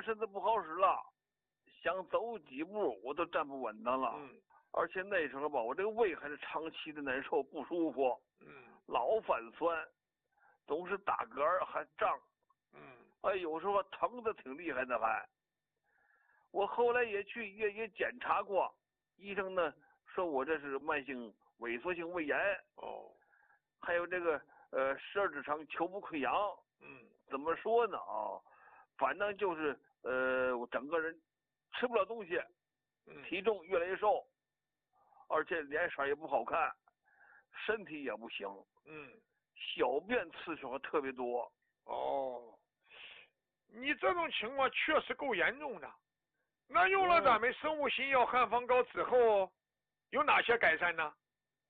身子不好使了，想走几步我都站不稳当了。而且那时候吧，我这个胃还是长期的难受不舒服。老反酸，总是打嗝还胀。有时候疼的挺厉害的还。我后来也去也检查过，医生呢说我这是慢性萎缩性胃炎。还有这个十二指肠球部溃疡。怎么说呢反正就是我整个人吃不了东西，体重越来越瘦，而且脸色也不好看，身体也不行。小便次数还特别多。 你这种情况确实够严重的。那用了咱们生物新药汉方膏之后，有哪些改善呢？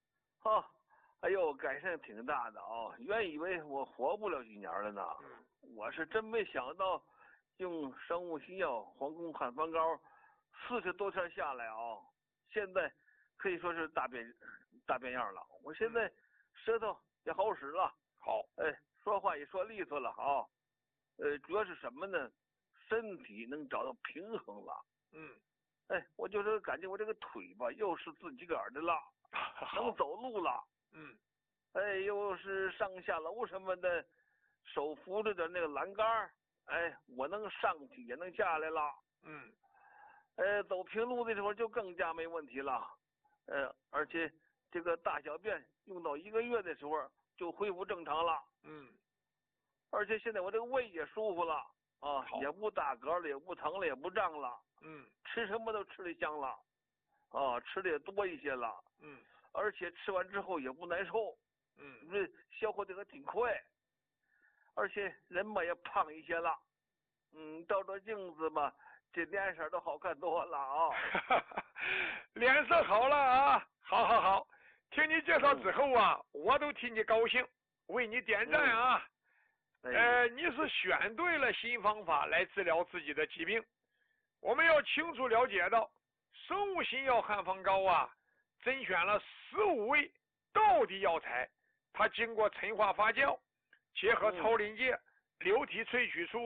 改善挺大的原以为我活不了几年了呢。我是真没想到，用生物新药皇宫汉方膏40多天下来现在可以说是大变样了。我现在舌头也好使了，说话也说利索了主要是什么呢？身体能找到平衡了。我就是感觉我这个腿吧，又是自己个儿的了，能走路了。又是上下楼什么的，手扶着的那个栏杆，我能上去也能下来了。走平路的时候就更加没问题了。而且这个大小便用到1个月的时候就恢复正常了。而且现在我这个胃也舒服了也不打嗝了，也不疼了，也不胀了。吃什么都吃得香了，吃的也多一些了。而且吃完之后也不难受。这消化的还挺快，而且人嘛也胖一些了。照照镜子吧，这脸色都好看多了脸色好了好，听你介绍之后我都替你高兴，为你点赞你是选对了新方法来治疗自己的疾病。我们要清楚了解到，生物新药汉方膏甄选了15味道地药材，它经过陈化发酵，结合超临界、流体萃取出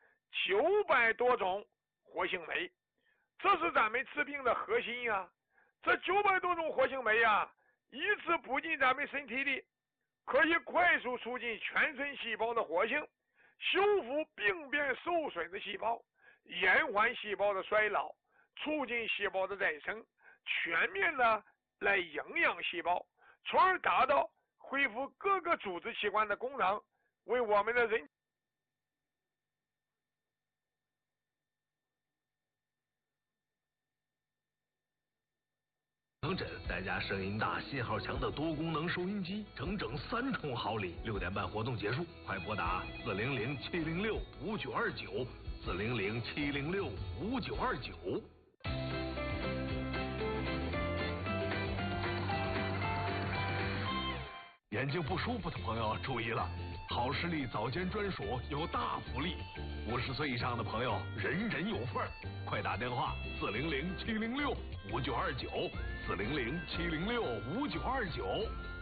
900多种活性酶，这是咱们治病的核心这900多种活性酶一次补进咱们身体里，可以快速促进全身细胞的活性，修复病变受损的细胞，延缓细胞的衰老，促进细胞的再生，全面的来营养细胞，从而达到恢复各个组织器官的功能，为我们的人枕再加声音大、信号强的多功能收音机，整3重好礼。6点半活动结束，快拨打400-706-5929，400-706-5929。眼睛不舒服的朋友注意了，好视力早间专属有大福利，50岁以上的朋友人人有份儿，快打电话400-706-5929，400-706-5929。